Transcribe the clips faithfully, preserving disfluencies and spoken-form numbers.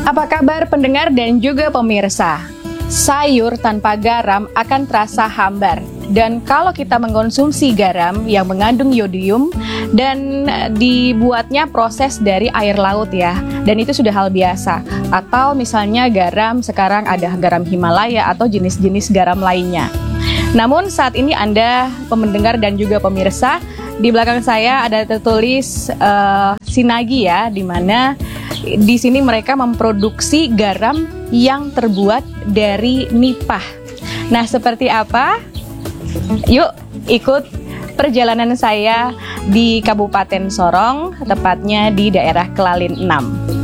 Apa kabar pendengar dan juga pemirsa? Sayur tanpa garam akan terasa hambar. Dan kalau kita mengkonsumsi garam yang mengandung yodium dan dibuatnya proses dari air laut ya, dan itu sudah hal biasa. Atau misalnya garam sekarang ada garam Himalaya atau jenis-jenis garam lainnya. Namun saat ini Anda pendengar dan juga pemirsa, di belakang saya ada tertulis uh, Sinagi ya, di mana di sini mereka memproduksi garam yang terbuat dari nipah. Nah, seperti apa? Yuk ikut perjalanan saya di Kabupaten Sorong, tepatnya di daerah Kelalin enam.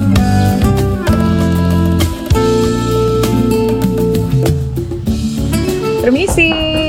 Permisi.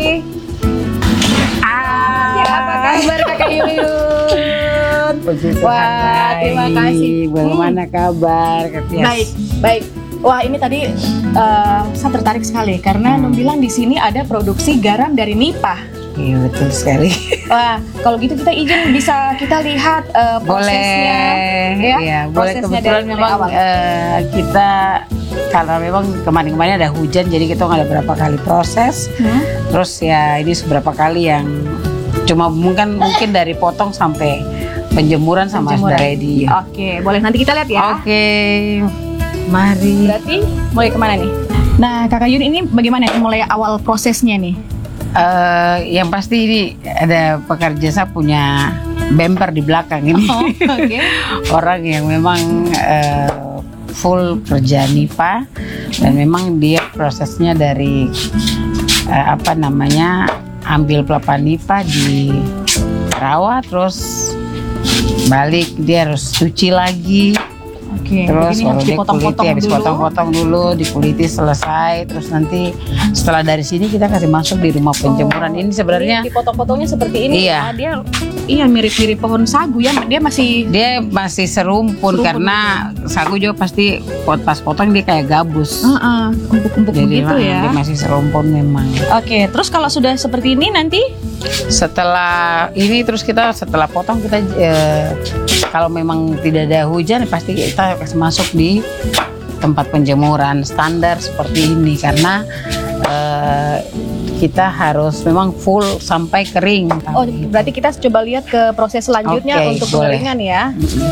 Ah, ya, apa kabar Kakak Yuyun? Wah, terima kasih. Bagaimana hmm. kabar, Kak Tias? Baik, baik. Wah, ini tadi uh, saya tertarik sekali karena hmm. Nung bilang di sini ada produksi garam dari nipah. Iya, betul sekali. Wah, kalau gitu kita izin bisa kita lihat uh, prosesnya. Boleh, ya, ya prosesnya boleh. Kebetulan memang uh, kita karena memang kemarin-kemarin ada hujan, jadi kita nggak ada berapa kali proses. Hmm? Terus ya ini seberapa kali yang cuma mungkin mungkin dari potong sampai penjemuran sama sudah ready. Oke, boleh nanti kita lihat ya. Oke. Mari. Berarti mulai kemana nih? Nah, Kakak Yun ini bagaimana mulai awal prosesnya nih? Uh, yang pasti ini ada pekerja saya punya bumper di belakang ini. Oh, okay. Orang yang memang uh, full kerja nipah dan memang dia prosesnya dari uh, apa namanya ambil pelapa nipah di rawa terus balik dia harus cuci lagi. Oke, terus ini harus dipotong-potong habis dulu. potong-potong dulu, dikuliti selesai, terus nanti setelah dari sini kita kasih masuk di rumah penjemuran. Oh, ini sebenarnya dipotong-potongnya seperti ini. Iya. Ya, dia iya mirip-mirip pohon sagu ya. Dia masih dia masih serumpun, serumpun karena gitu. Sagu juga pasti pas potong dia kayak gabus. Uh-uh, kumpul-kumpul gitu ya. Dia masih serumpun memang. Oke, terus kalau sudah seperti ini nanti setelah ini terus kita setelah potong kita eh, kalau memang tidak ada hujan pasti kita kasih masuk di tempat penjemuran standar seperti ini karena uh, kita harus memang full sampai kering. Oh, berarti kita coba lihat ke proses selanjutnya okay, untuk pengeringan ya.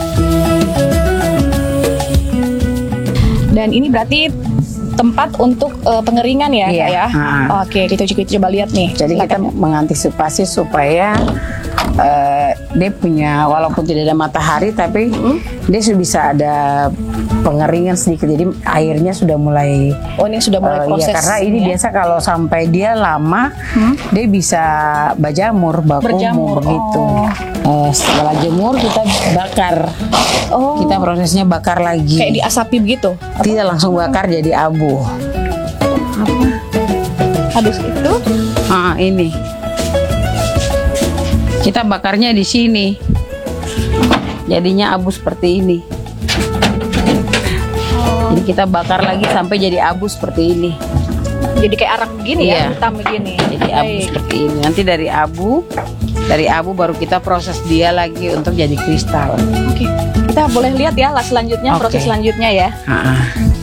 Dan ini berarti tempat untuk uh, pengeringan ya, iya. ya. Nah. Oke, kita, kita coba lihat nih. Jadi silakan. Kita mengantisipasi supaya uh, dia punya walaupun tidak ada matahari tapi hmm? dia sudah bisa ada pengeringan sedikit. Jadi airnya sudah mulai oh ini sudah mulai uh, proses. Ya, karena ini ya? Biasa kalau sampai dia lama hmm? dia bisa berjamur, berjamur gitu. Oh. Uh, setelah jemur kita bakar. Oh. Kita prosesnya bakar lagi. Kayak diasapi begitu? Tidak langsung bakar jadi abu. Apa? Habis itu? Ah, ini. Kita bakarnya di sini. Jadinya abu seperti ini. Oh. Jadi kita bakar lagi sampai jadi abu seperti ini. Jadi kayak arang begini iya. ya, hitam begini. Jadi abu Baik. Seperti ini. Nanti dari abu, dari abu baru kita proses dia lagi untuk jadi kristal. Oke. Kita boleh lihat ya lah selanjutnya, okay. proses selanjutnya ya. Ha-ha.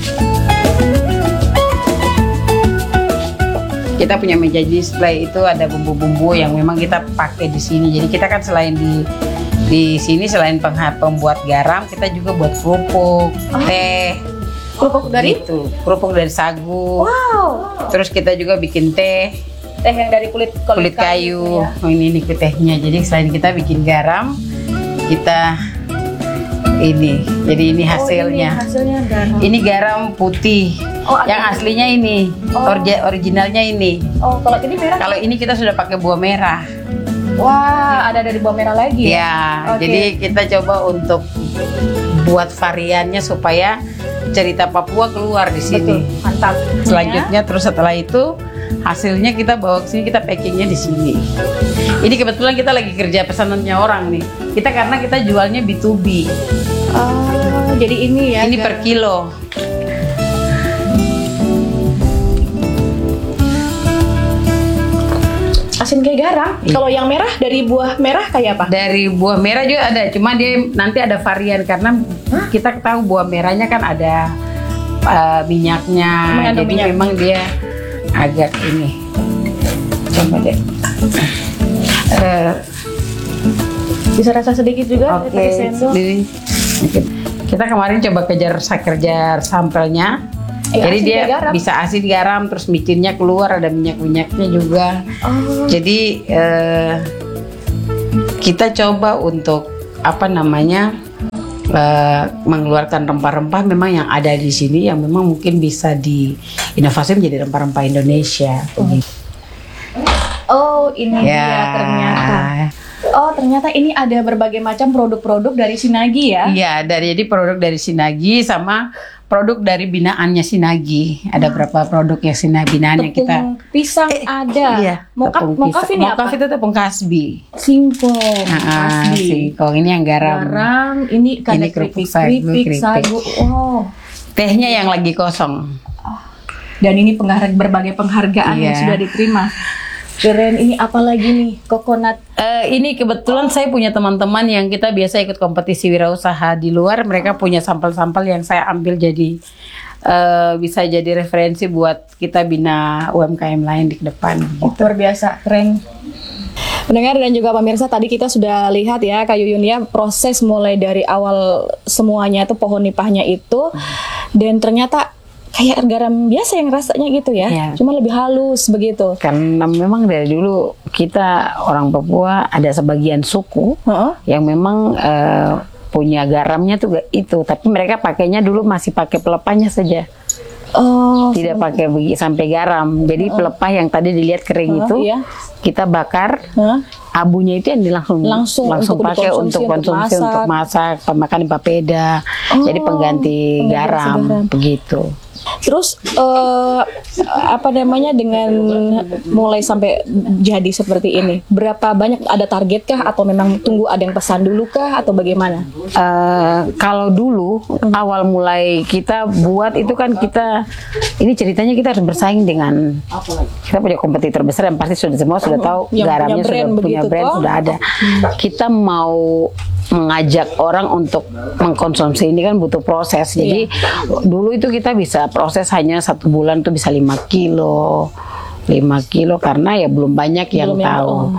Kita punya meja display itu ada bumbu-bumbu yang memang kita pakai di sini. Jadi kita kan selain di di sini selain pembuat garam, kita juga buat kerupuk, oh. teh. Kerupuk dari itu, kerupuk dari sagu. Wow. Terus kita juga bikin teh. Teh yang dari kulit kulit, kulit kayu. kayu. Oh, ini nih tehnya. Jadi selain kita bikin garam, kita ini. Jadi ini hasilnya. Oh, ini hasilnya garam. Ini garam putih. Oh, yang ada. Aslinya ini. Oh. Orja, originalnya ini. Oh, kalau ini merah. Kalau ini kita sudah pakai buah merah. Wah, ada dari buah merah lagi ya. Ya, okay. Jadi kita coba untuk buat variannya supaya cerita Papua keluar di sini. Betul, mantap. Selanjutnya terus setelah itu hasilnya kita bawa ke sini, kita packingnya di sini. Ini kebetulan kita lagi kerja pesanannya orang nih. Kita karena kita jualnya B to B. Oh, jadi ini ya. Ini garam. Per kilo. Asin kayak garam. Iya. Kalau yang merah dari buah merah kayak apa? Dari buah merah juga ada, cuma dia nanti ada varian karena Hah? kita tahu buah merahnya kan ada uh, minyaknya. Mengandung Jadi minyak. memang dia agak ini. Coba deh. Uh, Bisa rasa sedikit juga. Oke, pakai sendok. di- kita kemarin coba kejar kejar sampelnya. Eh, Jadi asin dia kayak garam. bisa asin garam, terus micinnya keluar, ada minyak-minyaknya juga. Oh. Jadi eh, kita coba untuk apa namanya eh, mengeluarkan rempah-rempah memang yang ada di sini yang memang mungkin bisa diinovasi menjadi rempah-rempah Indonesia. Oh, ini Ya. dia ternyata. Oh, ternyata ini ada berbagai macam produk-produk dari Sinagi ya. Iya, dari jadi produk dari Sinagi sama produk dari binaannya Sinagi. Ada berapa produk yang Sinagi binaannya Tepung kita. pisang ada. Iya, Mokaf, tepung mokaf pisang. ini Mokaf apa? itu tepung kasbi. Singkong, Ah, kasbi, singkong ini yang garam. garam, ini Ini ada kerupuk keripik-keripik, sagu, keripik. sagu. Wow. Tehnya yang lagi kosong. Dan ini penghargaan berbagai penghargaan yang Iya. sudah diterima. Keren, ini apa lagi nih? Coconut. Eh, ini kebetulan saya punya teman-teman yang kita biasa ikut kompetisi wirausaha di luar. Mereka punya sampel-sampel yang saya ambil jadi eh, bisa jadi referensi buat kita bina U M K M lain di depan. Oh, luar biasa, keren. Pendengar dan juga pemirsa, tadi kita sudah lihat ya Kak Yuyun ya, proses mulai dari awal semuanya itu pohon nipahnya itu, dan ternyata kayak garam biasa yang rasanya gitu ya, Iya. cuma lebih halus begitu. Karena memang dari dulu kita orang Papua ada sebagian suku Heeh. yang memang eh, punya garamnya tuh itu, tapi mereka pakainya dulu masih pakai pelepahnya saja. Oh, Tidak pakai begi- sampai garam. Jadi pelepah yang tadi dilihat kering Heeh, itu iya. kita bakar, Heeh. abunya itu yang langsung Langsung langsung untuk pakai dikonsumsi, untuk untuk konsumsi masak. untuk masak, pemakan papeda. Oh, Jadi pengganti pengganti garam, garam. begitu. Terus eh, apa namanya dengan mulai sampai jadi seperti ini, berapa banyak, ada target kah atau memang tunggu ada yang pesan dulu kah atau bagaimana? Eh, kalau dulu awal mulai kita buat itu kan kita ini ceritanya kita harus bersaing dengan kita punya kompetitor besar yang pasti sudah semua sudah tahu Yang garamnya punya brand sudah punya begitu brand toh? sudah ada. Kita mau mengajak orang untuk mengkonsumsi ini kan butuh proses. Jadi dulu itu kita bisa proses hanya satu bulan tuh bisa lima kilo, lima kilo karena ya belum banyak yang Belum yang- tahu. oh.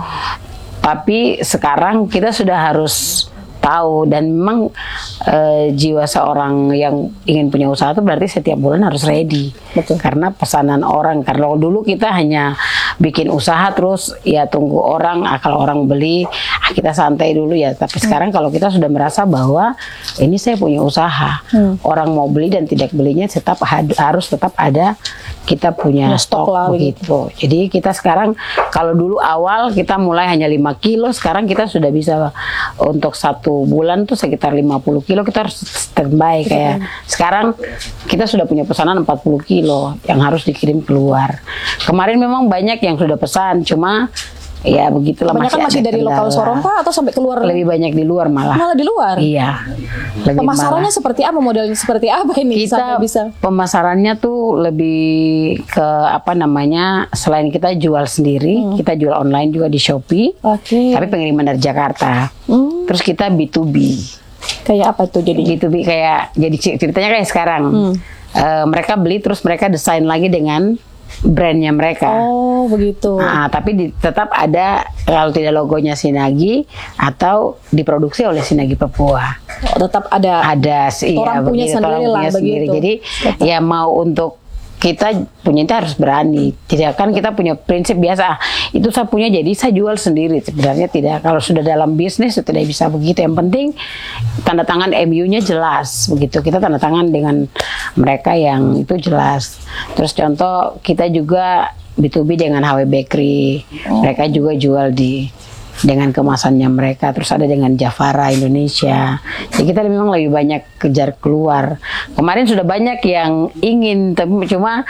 Tapi sekarang kita sudah harus tahu dan memang eh, jiwa seorang yang ingin punya usaha itu berarti setiap bulan harus ready. Betul. Karena pesanan orang. Kalau dulu kita hanya bikin usaha terus ya tunggu orang, ah, kalau orang beli ah, kita santai dulu ya. Tapi sekarang kalau kita sudah merasa bahwa ini saya punya usaha, Hmm. orang mau beli dan tidak belinya tetap had- harus tetap ada kita punya Punya stok stok lah, begitu. Jadi kita sekarang kalau dulu awal kita mulai hanya lima kilo, sekarang kita sudah bisa untuk satu bulan tuh sekitar lima puluh kilo kita harus standby kayak sekarang kita sudah punya pesanan empat puluh kilo yang harus dikirim keluar. Kemarin memang banyak yang sudah pesan, cuma ya begitulah Kebanyakan masih ada dari lokal kendala. Sorong kah atau sampai keluar? Lebih banyak di luar malah. Malah di luar. Iya. Lebih Pemasarannya malah. seperti apa, modelnya seperti apa ini Kita sampai bisa? pemasarannya tuh lebih ke apa namanya, selain kita jual sendiri, kita jual online juga di Shopee, Oke. tapi pengiriman dari Jakarta. Hmm, Terus kita B to B. kayak apa tuh jadi? B to B kayak jadi cer- ceritanya kayak sekarang. Hmm. Eh, mereka beli terus mereka desain lagi dengan brandnya mereka. Oh begitu. Nah, tapi di- tetap ada kalau tidak logonya Sinagi atau diproduksi oleh Sinagi Papua. Oh, tetap ada. Ada sih Orang ya, punya begitu, sendiri orang lah, punya sendiri. begitu. Jadi ya mau untuk kita punya itu harus berani. Tidak kan kita punya prinsip biasa. "Ah, itu saya punya jadi saya jual sendiri." Sebenarnya tidak. Kalau sudah dalam bisnis itu tidak bisa begitu. Yang penting tanda tangan M U-nya jelas begitu. Kita tanda tangan dengan mereka yang itu jelas. Terus contoh kita juga B to B dengan H W Bakery. Mereka juga jual di dengan kemasannya mereka, terus ada dengan Jafara Indonesia. Jadi kita memang lebih banyak kejar keluar. Kemarin sudah banyak yang ingin, tapi cuma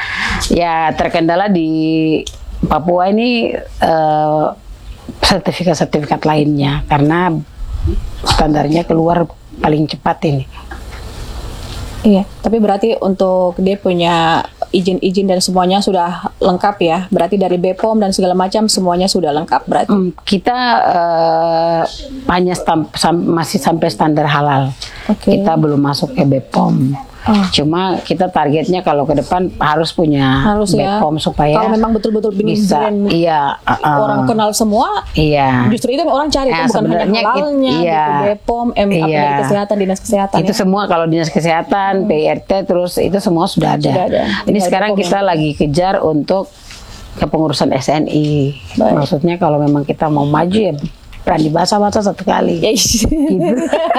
ya terkendala di Papua ini eh, sertifikat-sertifikat lainnya karena standarnya keluar paling cepat ini. Iya, tapi berarti untuk dia punya izin-izin dan semuanya sudah lengkap ya. Berarti dari B P O M dan segala macam semuanya sudah lengkap berarti. Hmm, kita eh, hanya stam- sam- masih sampai standar halal. Oke. Kita belum masuk ke B P O M. Oh. Cuma kita targetnya kalau ke depan harus punya Harus ya. Bepom supaya Kalau memang betul-betul ingin bisa, brand iya, uh, uh, orang kenal semua, iya. justru itu yang orang cari, Ya, itu bukan hanya sebenarnya it- halalnya, iya. gitu, Bepom, M, apa Iya. dari kesehatan, dinas kesehatan. Itu ya. semua kalau dinas kesehatan, P R T, terus itu semua sudah ada. Sudah ada. Ini Tinggal sekarang Bepom kita ya. lagi kejar untuk kepengurusan S N I. Baik. Maksudnya kalau memang kita mau maju ya berani basah-basah satu kali. Ya,